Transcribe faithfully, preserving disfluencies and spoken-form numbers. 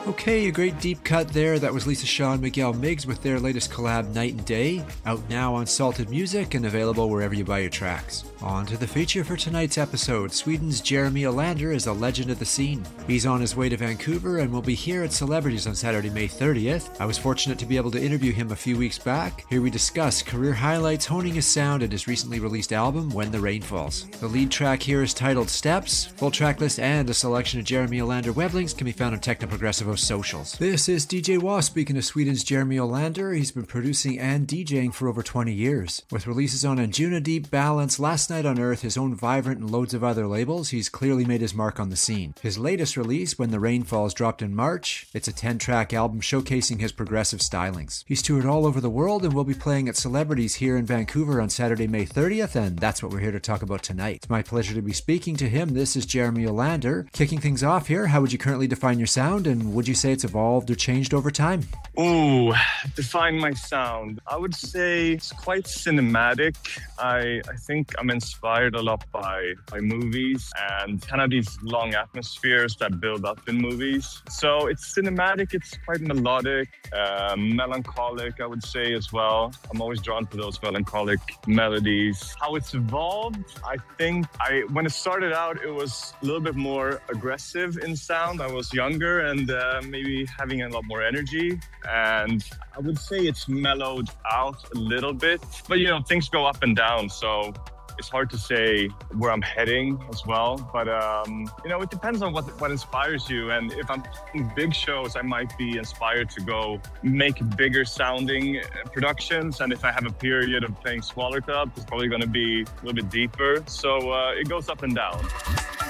Okay, a great deep cut there. That was Lisa Shaw and Miguel Miggs with their latest collab, Night and Day, out now on Salted Music and available wherever you buy your tracks. On to the feature for tonight's episode. Sweden's Jeremy Olander is a legend of the scene. He's on his way to Vancouver and will be here at Celebrities on Saturday, May thirtieth. I was fortunate to be able to interview him a few weeks back. Here we discuss career highlights, honing his sound, and his recently released album, When the Rain Falls. The lead track here is titled Steps. Full track list and a selection of Jeremy Olander web links can be found on Technoprogressivo's socials. This is D J Wa speaking of Sweden's Jeremy Olander. He's been producing and DJing for over twenty years. With releases on Anjuna Deep, Balance, Last Night on Earth, his own Vibrant, and loads of other labels, he's clearly made his mark on the scene. His latest release, When the Rain Falls, dropped in March. It's a ten-track album showcasing his progressive stylings. He's toured all over the world and will be playing at Celebrities here in Vancouver on Saturday, May thirtieth, and that's what we're here to talk about tonight. It's my pleasure to be speaking to him. This is Jeremy Olander. Kicking things off here, how would you currently define your sound, and would you say it's evolved or changed over time? Ooh, define my sound. I would say it's quite cinematic. I I think I'm inspired a lot by, by movies and kind of these long atmospheres that build up in movies. So it's cinematic, it's quite melodic, uh, melancholic, I would say as well. I'm always drawn to those melancholic melodies. How it's evolved, I think I when it started out, it was a little bit more aggressive in sound. I was younger and uh, maybe having a lot more energy. And I would say it's mellowed out a little bit. But, you know, things go up and down. So it's hard to say where I'm heading as well. But, um, you know, it depends on what what inspires you. And if I'm playing big shows, I might be inspired to go make bigger sounding productions. And if I have a period of playing smaller clubs, it's probably going to be a little bit deeper. So uh, it goes up and down.